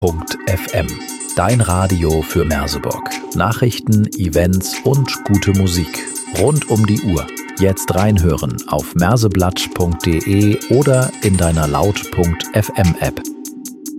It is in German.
Merseburg.fm. Dein Radio für Merseburg. Nachrichten, Events und gute Musik. Rund um die Uhr. Jetzt reinhören auf merseblatt.de oder in deiner Laut.fm App.